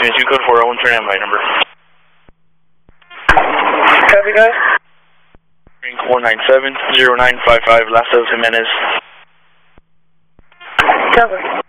2 code 4, I want to turn in my number. Copy, guys. 197-0955, Lasso Jimenez. Copy.